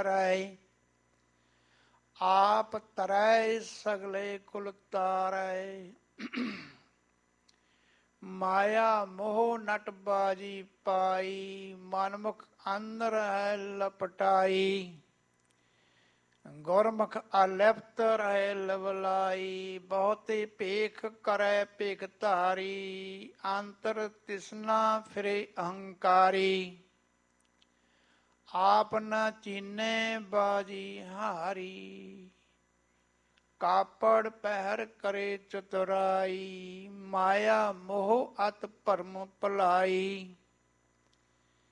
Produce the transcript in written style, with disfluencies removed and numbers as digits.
ਹਾਰੈ। ਆਪ ਤਰੈ ਸਗਲੇ ਕੁਲ ਤਾਰੈ। ਮਾਇਆ ਮੋਹ ਨਟ ਬਾਜੀ ਪਾਈ, ਮਨਮੁਖ ਅੰਦਰ ਹੈ ਲਪਟਾਈ। ਗੁਰਮੁਖ ਅਲਿਪਤ ਰਹਿ ਲਵਲਾਈ, ਬਹੁਤੇ ਭੇਖ ਕਰੈ ਭੇਖ ਧਾਰੀ। ਅੰਤਰ ਤਿਸਨਾ ਫਿਰੇ ਅਹੰਕਾਰੀ, ਆਪ ਨ ਚੀਨੈ ਬਾਜੀ ਹਾਰੀ। ਕਾਪੜ ਪਹਿਰ ਕਰੇ ਚਤੁਰਾਈ, ਮਾਇਆ ਮੋਹ ਅਤ ਭਰਮ ਭੁਲਾਈ।